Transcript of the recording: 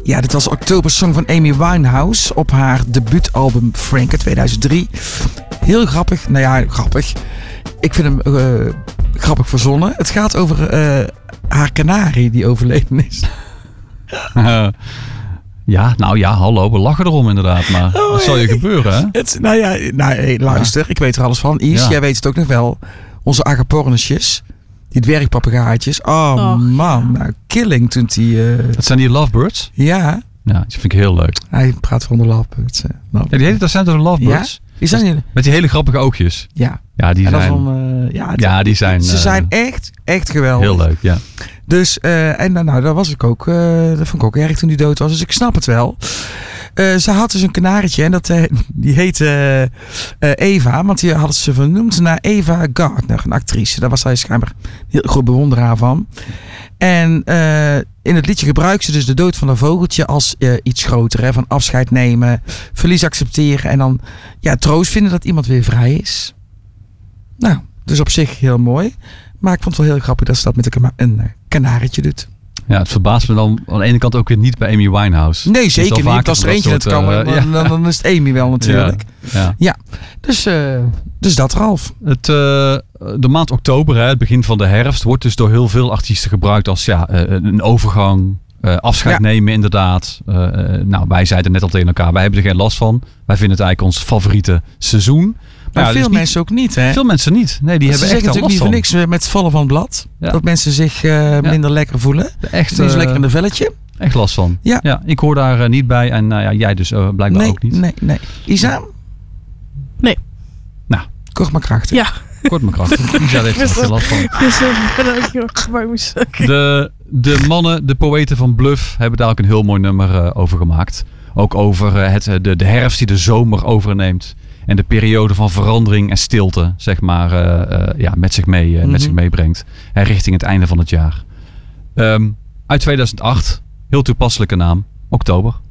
Ja, dit was Oktobersong van Amy Winehouse op haar debuutalbum Frank in 2003. Heel grappig. Nou ja, grappig. Ik vind hem grappig verzonnen. Het gaat over haar kanarie die overleden is. Hallo, we lachen erom inderdaad. Maar wat zal je gebeuren, hè? Luister, ik weet er alles van. Is, jij weet het ook nog wel. Onze agapornisjes. Die dwergpapegaaitjes. Oh man, nou, killing toen die... Dat zijn die lovebirds? Ja. Ja, die vind ik heel leuk. Hij praat van de lovebirds. Ja, die dat zijn toch de lovebirds? Ja, die zijn... Met die hele grappige oogjes. Ja. Ja, die zijn... die zijn... Ze zijn echt geweldig. Heel leuk, ja. Dus, daar was ik ook... dat vond ik ook erg toen die dood was. Dus ik snap het wel. Ze had dus een kanaretje en die heette Eva. Want die hadden ze vernoemd naar Ava Gardner, een actrice. Daar was hij schijnbaar heel groot bewonderaar van. En in het liedje gebruikt ze dus de dood van een vogeltje als iets groter. Hè, van afscheid nemen, verlies accepteren en dan troost vinden dat iemand weer vrij is. Nou, dus op zich heel mooi. Maar ik vond het wel heel grappig dat ze dat met een kanarietje doet. Ja, het verbaast me dan aan de ene kant ook weer niet bij Amy Winehouse. Nee, zeker niet. Als er eentje het kan, dan is het Amy wel natuurlijk. Ja. Dus dat, Ralf. De maand oktober, het begin van de herfst, wordt dus door heel veel artiesten gebruikt als een overgang. Afscheid nemen inderdaad. Wij zeiden net al tegen elkaar, wij hebben er geen last van. Wij vinden het eigenlijk ons favoriete seizoen. Maar veel mensen ook niet, hè? Veel mensen niet. Nee, die hebben echt al last van. Ze zeggen natuurlijk niet voor niks met het vallen van het blad. Ja. Dat mensen zich minder lekker voelen. Echt niet zo lekker in een velletje. Echt last van. Ja, ik hoor daar niet bij. En jij dus blijkbaar ook niet. Nee. Isa? Nee. Nou. Kort maar krachtig. Ja. Kort maar krachtig. Isa heeft er geen last van. De mannen, de poëten van Bluff, hebben daar ook een heel mooi nummer over gemaakt. Ook over de herfst die de zomer overneemt. En de periode van verandering en stilte, zeg maar, met zich meebrengt. Richting het einde van het jaar. Uit 2008, heel toepasselijke naam, Oktober.